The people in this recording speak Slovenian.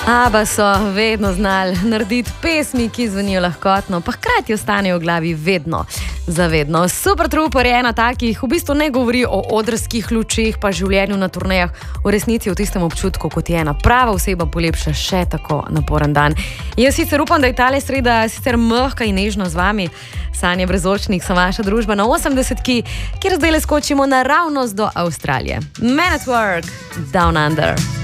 ABBA so vedno znali narediti pesmi, ki zvenijo lahkotno, pa hkrati ostanejo v glavi vedno, zavedno. Supertrooper je ena takih, v bistvu ne govori o odrskih lučeh, pa življenju na turnejah, v resnici v tistem občutku, kot je ena prava oseba, polepša še tako naporen dan. Jaz sicer upam, da je tale sreda sicer mehka in nežna z vami. Sanje brezočnih so vaša družba na 80-ki, kjer zdaj le skočimo naravnost do Avstralije. Man at Work, Down Under.